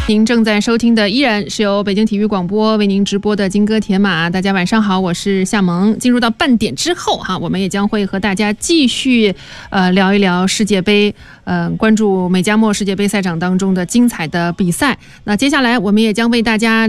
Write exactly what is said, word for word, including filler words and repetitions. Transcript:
您正在收听的依然是由北京体育广播为您直播的金戈铁马。大家晚上好，我是夏萌。进入到半点之后哈，我们也将会和大家继续呃聊一聊世界杯，呃关注美加墨世界杯赛场当中的精彩的比赛。那接下来我们也将为大家